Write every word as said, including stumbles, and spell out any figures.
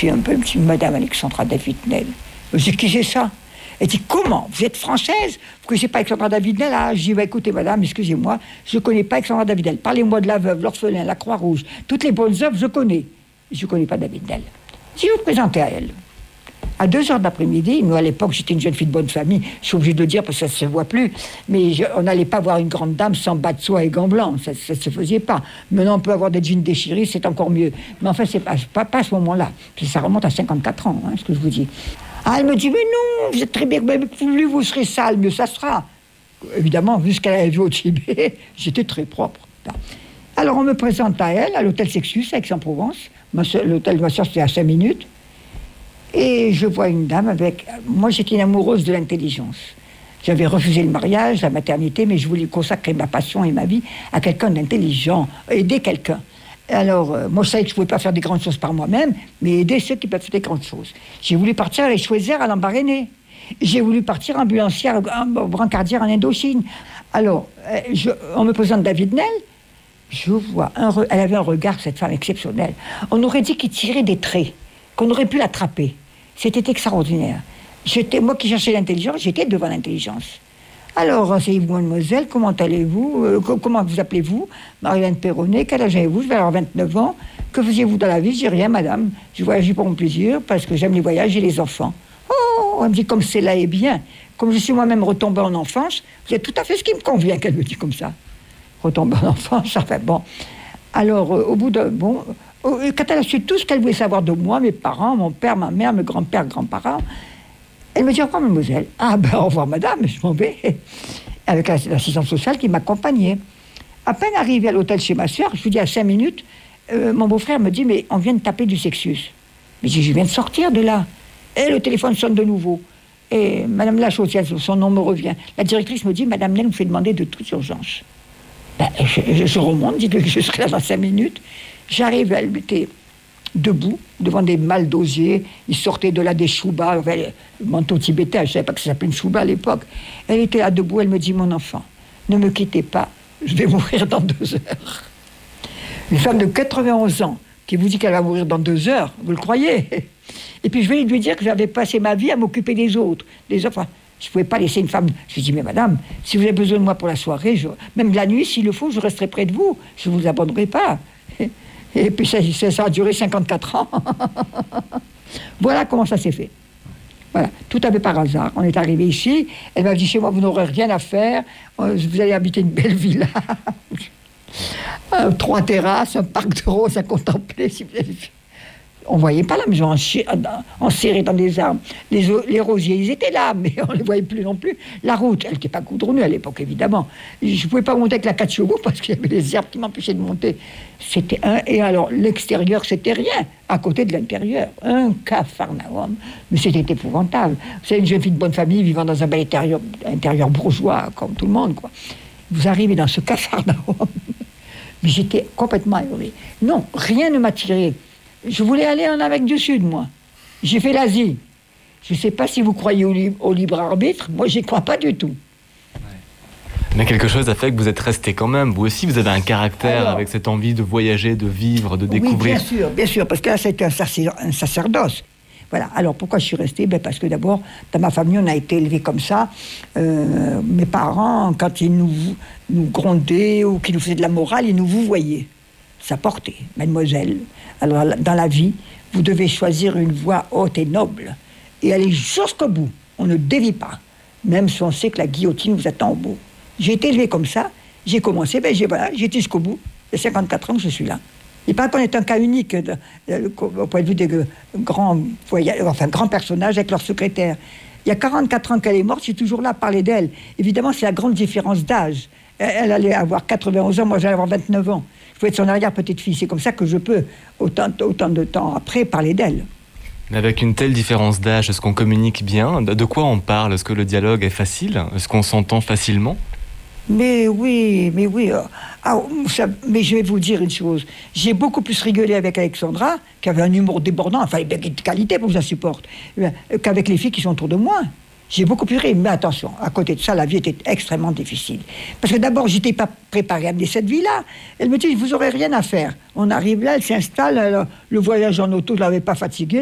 méfie un peu. Elle me dit, Madame Alexandra David-Nel. Je dis, qui c'est ça? Elle dit, comment? Vous êtes française? Vous connaissez pas Alexandra David-Nel? Ah, je dis, bah, écoutez, madame, excusez-moi, je connais pas Alexandra David-Nel. Parlez-moi de la veuve, l'orphelin, la Croix-Rouge, toutes les bonnes œuvres, je connais. Je connais pas David-Nel. Si vous vous présentez à elle, à deux heures d'après-midi, nous, à l'époque, j'étais une jeune fille de bonne famille, je suis obligée de le dire parce que ça ne se voit plus, mais je, on n'allait pas voir une grande dame sans bas de soie et gants blancs, ça ne se faisait pas. Maintenant, on peut avoir des jeans déchirés, c'est encore mieux. Mais enfin, c'est pas, pas, pas à ce moment-là, ça remonte à cinquante-quatre ans, hein, ce que je vous dis. Ah, elle me dit, mais non, vous êtes très bien, mais plus vous serez sale, mieux ça sera. Évidemment, vu ce qu'elle avait vu au Tibet, j'étais très propre. Alors, on me présente à elle, à l'hôtel Sexus, à Aix-en-Provence. L'hôtel de ma soeur, c'était à cinq minutes. Et je vois une dame avec... Moi, j'étais une amoureuse de l'intelligence. J'avais refusé le mariage, la maternité, mais je voulais consacrer ma passion et ma vie à quelqu'un d'intelligent, aider quelqu'un. Alors, euh, moi, je savais que je ne pouvais pas faire des grandes choses par moi-même, mais aider ceux qui peuvent faire des grandes choses. J'ai voulu partir avec Schweizer à l'Embarréné. J'ai voulu partir ambulancière, brancardière en Indochine. Alors, euh, je, on me présente David-Nel. Je vois, un re... elle avait un regard, cette femme exceptionnelle. On aurait dit qu'il tirait des traits, qu'on aurait pu l'attraper. C'était extraordinaire. J'étais, moi qui cherchais l'intelligence, j'étais devant l'intelligence. Alors, renseignez-vous, mademoiselle, comment allez-vous euh, Comment vous appelez-vous? Marie-Hélène Perronnet, quel âge avez-vous? Je vais avoir vingt-neuf ans. Que faisiez-vous dans la vie? Je dis rien, madame. Je voyageais pour mon plaisir, parce que j'aime les voyages et les enfants. Oh, elle me dit, comme c'est là et bien. Comme je suis moi-même retombée en enfance, vous êtes tout à fait ce qui me convient qu'elle me dit comme ça. Retomber en enfance, ça fait bon. Alors, euh, au bout de... Bon, euh, quand elle a su tout ce qu'elle voulait savoir de moi, mes parents, mon père, ma mère, mes grands-pères, grands-parents, elle me dit, au revoir, mademoiselle. Ah, ben, au revoir, madame, je m'en vais. Avec l'assistante sociale qui m'accompagnait. À peine arrivée à l'hôtel chez ma soeur, je vous dis à cinq minutes, euh, mon beau-frère me dit, mais on vient de taper du Sexus. Mais je dis, je viens de sortir de là. Et le téléphone sonne de nouveau. Et madame Lachaussière, son nom me revient. La directrice me dit, madame Nel vous fait demander de toute urgence. Ben, je, je remonte, dis que je serai là dans cinq minutes. J'arrive, elle était debout, devant des mâles d'osier. Ils sortaient de là des choubas, enfin, le manteau tibétain, je ne savais pas que ça s'appelait une chouba à l'époque. Elle était là debout, elle me dit, mon enfant, ne me quittez pas, je vais mourir dans deux heures. Une femme de quatre-vingt-onze ans qui vous dit qu'elle va mourir dans deux heures, vous le croyez? Et puis je vais lui dire que j'avais passé ma vie à m'occuper des autres, des autres. Enfin, je ne pouvais pas laisser une femme... Je lui dis, mais madame, si vous avez besoin de moi pour la soirée, je... même la nuit, s'il le faut, je resterai près de vous. Je ne vous abandonnerai pas. Et puis ça, ça, ça a duré cinquante-quatre ans. Voilà comment ça s'est fait. Voilà, tout à fait par hasard. On est arrivé ici. Elle m'a dit, chez moi, vous n'aurez rien à faire. Vous allez habiter une belle villa. Trois terrasses, un parc de roses à contempler. Si vous avez... On ne voyait pas la maison enserrée dans des arbres. Les, les rosiers, ils étaient là, mais on ne les voyait plus non plus. La route, elle n'était pas goudronnée à l'époque, évidemment. Je ne pouvais pas monter avec la quatre chevaux parce qu'il y avait des herbes qui m'empêchaient de monter. C'était un... Et alors, l'extérieur, c'était rien, à côté de l'intérieur. Un capharnaüm. Mais c'était épouvantable. Vous savez, une jeune fille de bonne famille vivant dans un bel intérieur, intérieur bourgeois, comme tout le monde, quoi. Vous arrivez dans ce capharnaüm. Mais j'étais complètement ahurée. Non, rien ne m'attirait. Je voulais aller en Amérique du Sud, moi. J'ai fait l'Asie. Je ne sais pas si vous croyez au, li- au libre arbitre. Moi, j'y crois pas du tout. Ouais. Mais quelque chose a fait que vous êtes resté quand même. Vous aussi, vous avez un caractère. Alors, avec cette envie de voyager, de vivre, de découvrir. Oui, bien sûr, bien sûr. Parce que là, c'était un, sacer- un sacerdoce. Voilà. Alors, pourquoi je suis restée? Ben, parce que d'abord, dans ma famille, on a été élevés comme ça. Euh, mes parents, quand ils nous, nous grondaient ou qu'ils nous faisaient de la morale, ils nous vous voyaient. Ça portait, mademoiselle. Alors, dans la vie, vous devez choisir une voie haute et noble et aller jusqu'au bout. On ne dévie pas, même si on sait que la guillotine vous attend au bout. J'ai été élevée comme ça, j'ai commencé, ben j'ai, voilà, j'ai été jusqu'au bout. Il y a cinquante-quatre ans que je suis là. Et pas qu'on est un cas unique de, de, au point de vue des grands, voyages, enfin, grands personnages avec leur secrétaire. Il y a quarante-quatre ans qu'elle est morte, je suis toujours là à parler d'elle. Évidemment, c'est la grande différence d'âge. Elle, elle allait avoir quatre-vingt-onze ans, moi j'allais avoir vingt-neuf ans. Je peux être son arrière-petite-fille. C'est comme ça que je peux, autant, autant de temps après, parler d'elle. Mais avec une telle différence d'âge, est-ce qu'on communique bien? De quoi on parle? Est-ce que le dialogue est facile? Est-ce qu'on s'entend facilement? Mais oui, mais oui. Ah, ça, mais je vais vous dire une chose. J'ai beaucoup plus rigolé avec Alexandra, qui avait un humour débordant, enfin, il y a de qualité pour que je la supporte, qu'avec les filles qui sont autour de moi. J'ai beaucoup plus ri. Mais attention, à côté de ça, la vie était extrêmement difficile. Parce que d'abord, je n'étais pas préparée à mener cette vie-là. Elle me dit, vous n'aurez rien à faire. On arrive là, elle s'installe, elle, le voyage en auto, je ne l'avais pas fatiguée.